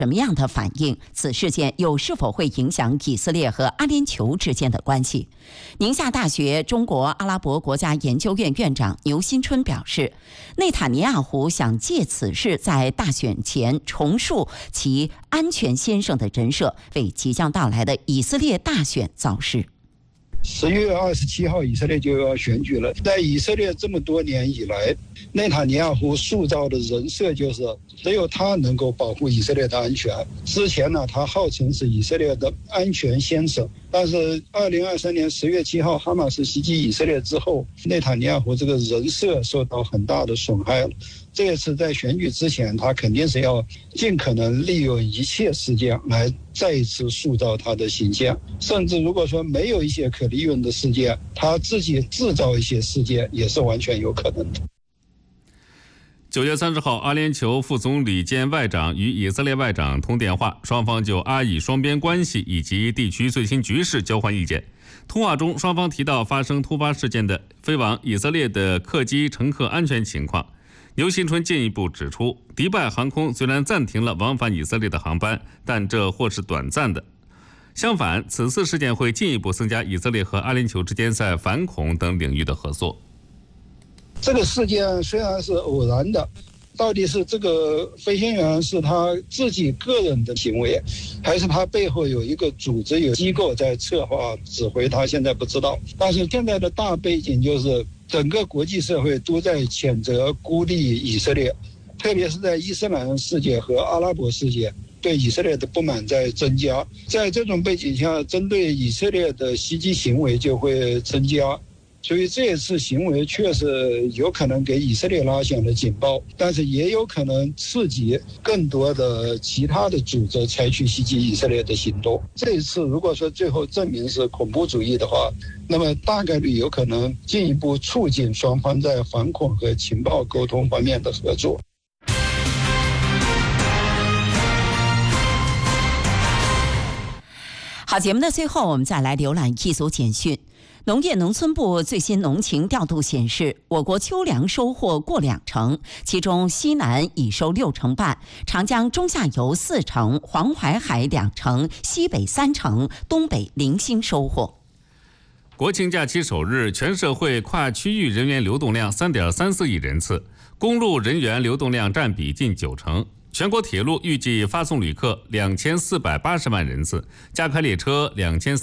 什么样的反应？此事件又是否会影响以色列和阿联酋之间的关系？宁夏大学中国阿拉伯国家研究院院长牛新春表示，内塔尼亚胡想借此事在大选前重塑其安全先生的人设，为即将到来的以色列大选造势。 10月27号，以色列就要选举了。在以色列这么多年以来，内塔尼亚胡塑造的人设就是只有他能够保护以色列的安全。之前呢，他号称是以色列的安全先生，但是2023年10月7号哈马斯袭击以色列之后，内塔尼亚胡这个人设受到很大的损害了。这次在选举之前，他肯定是要尽可能利用一切事件来再一次塑造他的形象，甚至如果说没有一些可利用的事件，他自己制造一些事件也是完全有可能的。 9月30号，阿联酋副总理兼外长与以色列外长通电话，双方就阿以双边关系以及地区最新局势交换意见。通话中，双方提到发生突发事件的飞往以色列的客机乘客安全情况。牛新春进一步指出，迪拜航空虽然暂停了往返以色列的航班，但这或是短暂的。相反，此次事件会进一步增加以色列和阿联酋之间在反恐等领域的合作。 这个事件虽然是偶然的，到底是这个飞行员是他自己个人的行为，还是他背后有一个组织、有机构在策划指挥，他现在不知道。但是现在的大背景就是整个国际社会都在谴责孤立以色列，特别是在伊斯兰世界和阿拉伯世界对以色列的不满在增加。在这种背景下，针对以色列的袭击行为就会增加。所以这一次行为确实有可能给以色列拉响了警报，但是也有可能刺激更多的其他的组织采取袭击以色列的行动。这一次如果说最后证明是恐怖主义的话，那么大概率有可能进一步促进双方在反恐和情报沟通方面的合作。 好，节目的最后我们再来浏览一组简讯。农业农村部最新农情调度显示，我国秋粮收获过2成，其中西南已收6成半，长江中下游4成，黄淮海2成，西北3成，东北零星收获。 国庆假期首日，全社会跨区域人员流动量3.34亿人次，公路人员流动量占比近9成。全国铁路预计发送旅客2480万人次，加开列车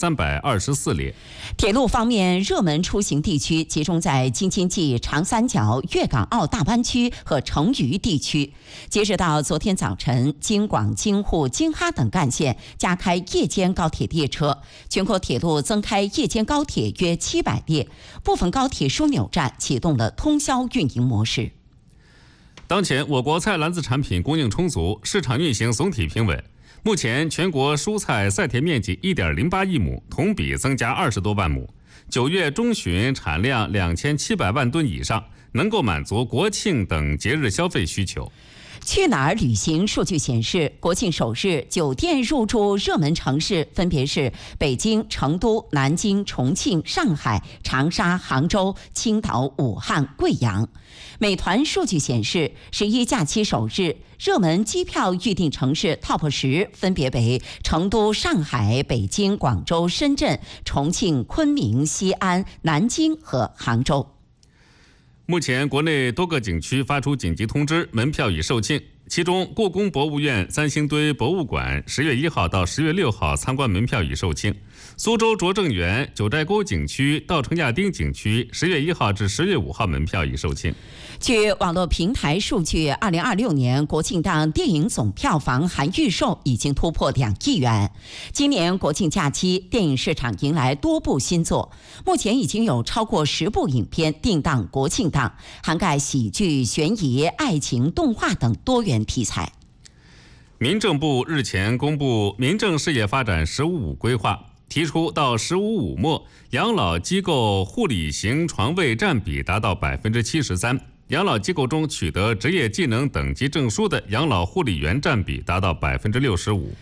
2324列。 铁路方面，热门出行地区集中在京津冀长三角、粤港澳大湾区和成渝地区。截止到昨天早晨，京广、京沪、京哈等干线加开夜间高铁列车，全国铁路增开夜间高铁约700列，部分高铁枢纽站启动了通宵运营模式。 当前，我国菜篮子产品供应充足，市场运行总体平稳。目前，全国蔬菜赛田面积1.08亿亩，同比增加20多万亩。9月中旬产量2700万吨以上，能够满足国庆等节日消费需求。 去哪儿旅行数据显示，国庆首日酒店入住热门城市分别是北京、成都、南京、重庆、上海、长沙、杭州、青岛、武汉、贵阳。美团数据显示，11假期首日热门机票预订城市 TOP 10分别为成都、上海、北京、广州、深圳、重庆、昆明、西安、南京和杭州。 目前，国内多个景区发出紧急通知，门票已售罄。其中，故宫博物院三星堆博物馆10月1号到10月6号参观门票已售罄。苏州拙政园、九寨沟景区、稻城亚丁景区10月1号至10月5号门票已售罄。 据网络平台数据，2026年国庆档电影总票房含预售已经突破2亿元。今年国庆假期，电影市场迎来多部新作，目前已经有超过10部影片定档国庆档，涵盖喜剧、悬疑、爱情、动画等多元题材。 民政部日前公布民政事业发展“15+5”规划，提出到15+5末，养老机构护理型床位占比达到73%，养老机构中取得职业技能等级证书的养老护理员占比达到65%。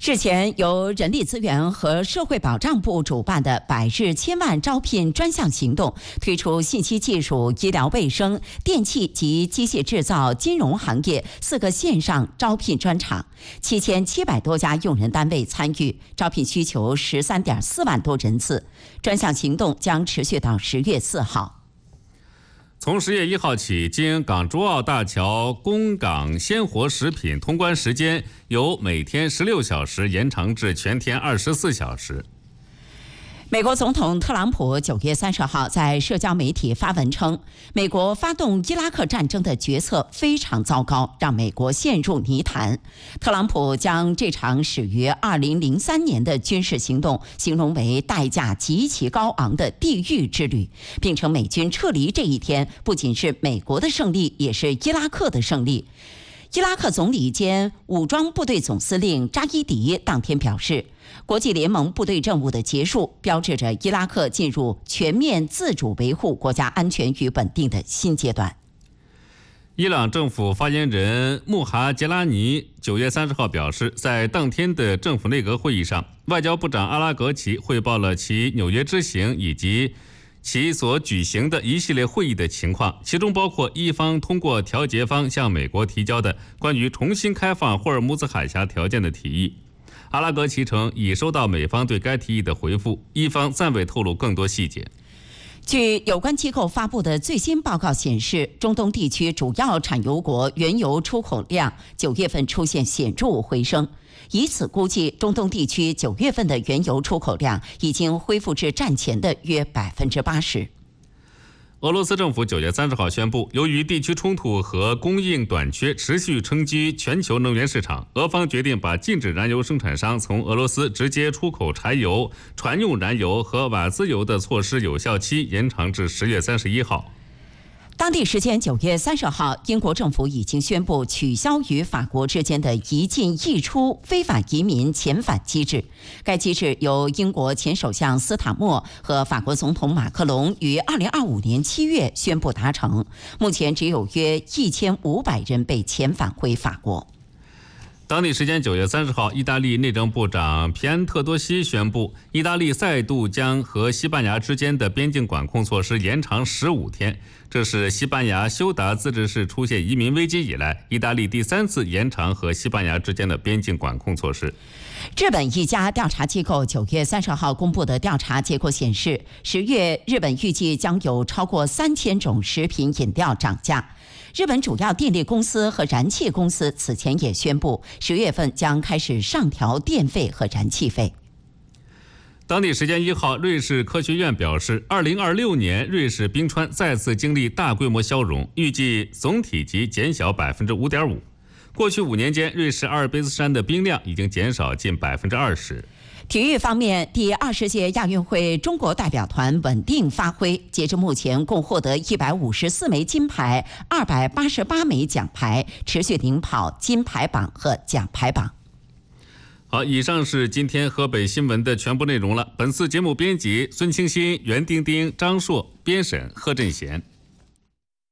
日前，由人力资源和社会保障部主办的百日千万招聘专项行动推出信息技术、医疗卫生、电气及机械制造、金融行业4个线上招聘专场，7700多家用人单位参与，招聘需求13.4万多人次。专项行动将持续到10月4号。 从10月1号起，经港珠澳大桥供港鲜活食品通关时间由每天16小时延长至全天24小时。 美国总统特朗普9月30号在社交媒体发文称，美国发动伊拉克战争的决策非常糟糕，让美国陷入泥潭。特朗普将这场始于2003年的军事行动形容为代价极其高昂的地狱之旅，并称美军撤离这一天不仅是美国的胜利，也是伊拉克的胜利。伊拉克总理兼武装部队总司令扎伊迪当天表示，国际联盟部队任务的结束标志着伊拉克进入全面自主维护国家安全与稳定的新阶段。 伊朗政府发言人穆哈杰拉尼9月30号表示，在当天的政府内阁会议上，外交部长阿拉格齐汇报了其纽约之行以及其所举行的一系列会议的情况，其中包括伊方通过调解方向美国提交的关于重新开放霍尔木兹海峡条件的提议。阿拉格齐称已收到美方对该提议的回复，伊方暂未透露更多细节。 据有关机构发布的最新报告显示，中东地区主要产油国原油出口量9月份出现显著回升，以此估计，中东地区9月份的原油出口量已经恢复至战前的约80%。 俄罗斯政府9月30号宣布，由于地区冲突和供应短缺持续冲击全球能源市场，俄方决定把禁止燃油生产商从俄罗斯直接出口柴油、船用燃油和瓦兹油的措施有效期延长至10月31号。 当地时间9月30号，英国政府已经宣布取消与法国之间的一进一出非法移民遣返机制。该机制由英国前首相斯塔默和法国总统马克龙于2025年7月宣布达成。目前只有约1500人被遣返回法国。 当地时间9月30号，意大利内政部长皮安特多西宣布，意大利再度将和西班牙之间的边境管控措施延长15天。这是西班牙休达自治市出现移民危机以来，意大利第3次延长和西班牙之间的边境管控措施。 日本一家调查机构9月30号公布的调查结果显示，10月日本预计将有超过3000种食品饮料涨价。日本主要电力公司和燃气公司此前也宣布，10月份将开始上调电费和燃气费。 当地时间1号，瑞士科学院表示，2026年瑞士冰川再次经历大规模消融，预计总体积减小5.5%。过去5年间，瑞士阿尔卑斯山的冰量已经减少近20%。 体育方面，第20届亚运会中国代表团稳定发挥，截至目前共获得154枚金牌、288枚奖牌，持续领跑金牌榜和奖牌榜。 好，以上是今天河北新闻的全部内容了。本次节目编辑孙清新、袁丁丁、张硕，编审贺振贤。